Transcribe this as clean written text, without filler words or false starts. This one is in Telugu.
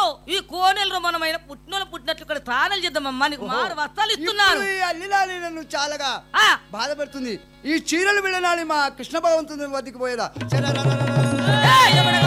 ఈ కోనెల రమణమైన పుట్టినట్లు ఇక్కడ తానలు చేద్దామమ్మా, నీకు మారు వస్త్రాలు ఇస్తున్నారు. అల్లిలాలి నన్ను చాలాగా బాధపడుతుంది. ఈ చీరలు విడనాలి మా కృష్ణ భగవంతుని వద్దకు పోయేదా.